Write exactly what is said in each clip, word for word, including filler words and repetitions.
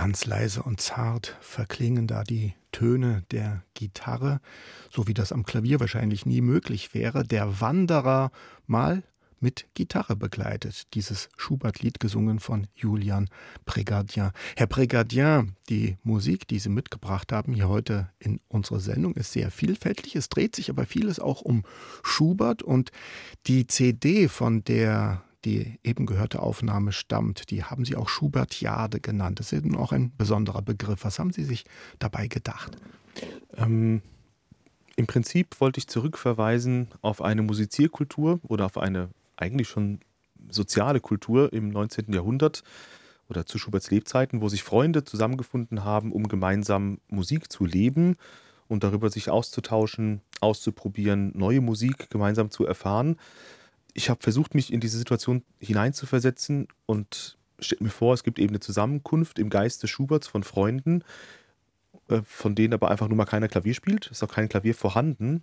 Ganz leise und zart verklingen da die Töne der Gitarre, so wie das am Klavier wahrscheinlich nie möglich wäre. Der Wanderer mal mit Gitarre begleitet, dieses Schubert-Lied gesungen von Julian Prégardien. Herr Prégardien, die Musik, die Sie mitgebracht haben hier heute in unserer Sendung, ist sehr vielfältig. Es dreht sich aber vieles auch um Schubert, und die C D, von der die eben gehörte Aufnahme stammt, die haben Sie auch Schubertiade genannt. Das ist eben auch ein besonderer Begriff. Was haben Sie sich dabei gedacht? Ähm, Im Prinzip wollte ich zurückverweisen auf eine Musizierkultur oder auf eine eigentlich schon soziale Kultur im neunzehnten Jahrhundert oder zu Schuberts Lebzeiten, wo sich Freunde zusammengefunden haben, um gemeinsam Musik zu leben und darüber sich auszutauschen, auszuprobieren, neue Musik gemeinsam zu erfahren. Ich habe versucht, mich in diese Situation hineinzuversetzen und stelle mir vor, es gibt eben eine Zusammenkunft im Geiste Schuberts von Freunden, äh, von denen aber einfach nur mal keiner Klavier spielt. Es ist auch kein Klavier vorhanden.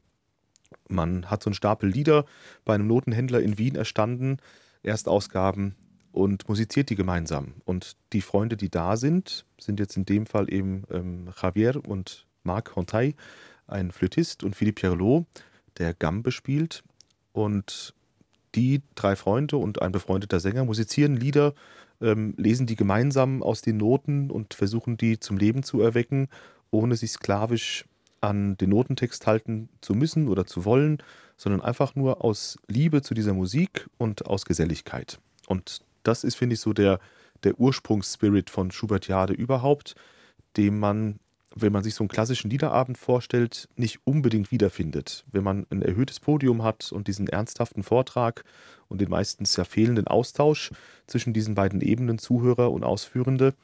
Man hat so einen Stapel Lieder bei einem Notenhändler in Wien erstanden, Erstausgaben, und musiziert die gemeinsam. Und die Freunde, die da sind, sind jetzt in dem Fall eben ähm, Javier und Marc Hontaille, ein Flötist, und Philippe Pierrelot, der Gambe spielt. Und die drei Freunde und ein befreundeter Sänger musizieren Lieder, ähm, lesen die gemeinsam aus den Noten und versuchen die zum Leben zu erwecken, ohne sich sklavisch an den Notentext halten zu müssen oder zu wollen, sondern einfach nur aus Liebe zu dieser Musik und aus Geselligkeit. Und das ist, finde ich, so der, der Ursprungsspirit von Schubertiade überhaupt, dem man, wenn man sich so einen klassischen Liederabend vorstellt, nicht unbedingt wiederfindet. Wenn man ein erhöhtes Podium hat und diesen ernsthaften Vortrag und den meistens ja fehlenden Austausch zwischen diesen beiden Ebenen, Zuhörer und Ausführende,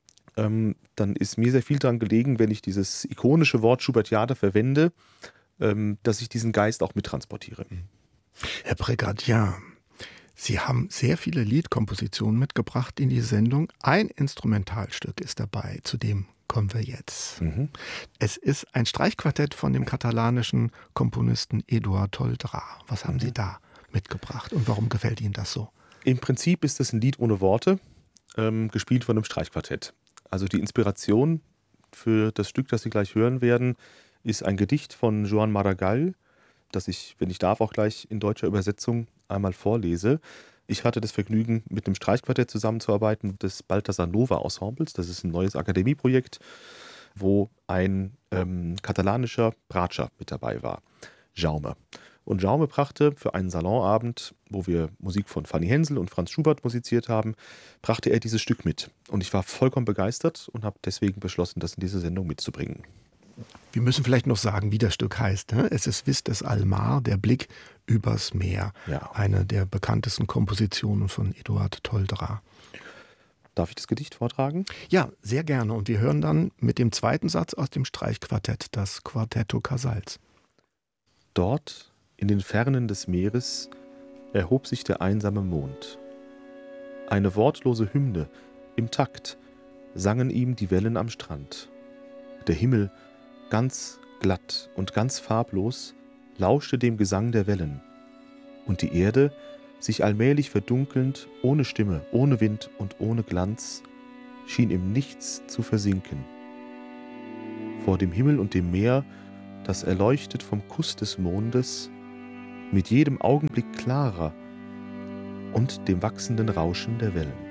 ähm, dann ist mir sehr viel daran gelegen, wenn ich dieses ikonische Wort Schubertiade verwende, ähm, dass ich diesen Geist auch mittransportiere. Herr Prégardien, Sie haben sehr viele Liedkompositionen mitgebracht in die Sendung. Ein Instrumentalstück ist dabei, zu dem kommen wir jetzt. Mhm. Es ist ein Streichquartett von dem katalanischen Komponisten Eduard Toldrà. Was haben Mhm. Sie da mitgebracht und warum gefällt Ihnen das so? Im Prinzip ist es ein Lied ohne Worte, ähm, gespielt von einem Streichquartett. Also die Inspiration für das Stück, das Sie gleich hören werden, ist ein Gedicht von Joan Maragall, das ich, wenn ich darf, auch gleich in deutscher Übersetzung einmal vorlese. Ich hatte das Vergnügen, mit einem Streichquartett zusammenzuarbeiten des Balthasar Nova Ensembles. Das ist ein neues Akademieprojekt, wo ein ähm, katalanischer Bratscher mit dabei war, Jaume. Und Jaume brachte für einen Salonabend, wo wir Musik von Fanny Hensel und Franz Schubert musiziert haben, brachte er dieses Stück mit. Und ich war vollkommen begeistert und habe deswegen beschlossen, das in diese Sendung mitzubringen. Wir müssen vielleicht noch sagen, wie das Stück heißt. Ne? Es ist Vistes al Mar, der Blick übers Meer. Ja. Eine der bekanntesten Kompositionen von Eduard Toldrà. Darf ich das Gedicht vortragen? Ja, sehr gerne. Und wir hören dann mit dem zweiten Satz aus dem Streichquartett, das Quartetto Casals. Dort, in den Fernen des Meeres, erhob sich der einsame Mond. Eine wortlose Hymne, im Takt, sangen ihm die Wellen am Strand. Der Himmel, ganz glatt und ganz farblos, lauschte dem Gesang der Wellen. Und die Erde, sich allmählich verdunkelnd, ohne Stimme, ohne Wind und ohne Glanz, schien im Nichts zu versinken. Vor dem Himmel und dem Meer, das erleuchtet vom Kuss des Mondes, mit jedem Augenblick klarer und dem wachsenden Rauschen der Wellen.